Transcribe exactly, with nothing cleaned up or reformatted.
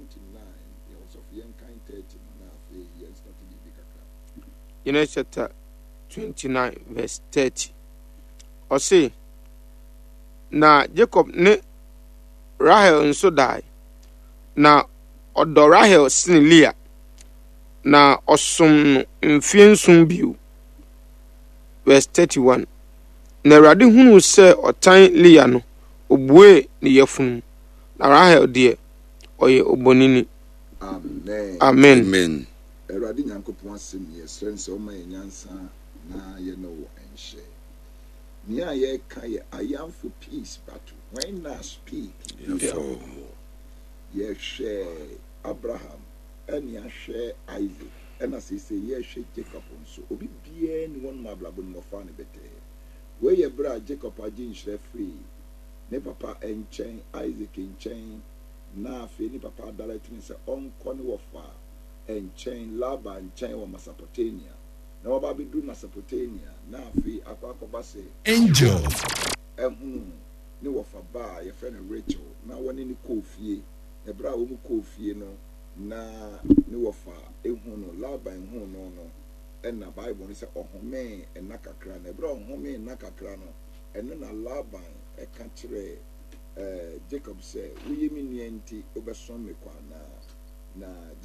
twenty-nine, you also fear kind thirty, and after years starting to be kakra. Genesis chapter twenty-nine, verse thirty. Or say, na Jacob ne Rahel nso die, na ɔdɔ Rahel sen Leah, na ɔsom no mfie nson bio. Verse thirty-one. Na Awurade hunu sɛ ɔtan Leah no, obue ne yafunu, na Rahel deɛ ɔyɛ obonini. Amen. Amen. Amen. Awurade Nyankopɔn asɛm yɛ srɛ sɛ ɔma yɛ nyansa na yɛ no wɔ nhyɛ. Nea yɛka yɛ I am for peace, but when I speak, Therefore, yɛhwɛ Abraham ɛne ahwɛ Isaac ɛna sɛ sɛ yɛhwɛ Jacob nso obi biara ne wɔn mu abrabɔ no mmɔfra ne bɛtɛɛ. Wɔyɛ berɛ a Jacob agye nhyerɛ firi ne papa nkyɛn, Isaac nkyɛn, na afei ne papa adalɛte ne sɛ ɔnkɔ ne wɔfa nkyɛn, Laban nkyɛn wɔ Mesopotamia. Na wɔba bɛduru Mesopotamia, na afei akɔ akɔba sɛ angel ɛhunu ne wɔfa ba a yɛfrɛ no Rachel, na wɔne ne kɔɔ fie. Na berɛ a wɔn kɔɔ fie no, na ne wɔfa ɛhu no, Laban hu no no, ɛna Bible no sɛ ɔhomee ɛna kakra. Na berɛ a ɔhomee ɛna kakra no, ɛno na Laban ɛka kyerɛ ɛɛ Jacob sɛ woyɛ me nua nti wobɛsom me kwa anaa. Na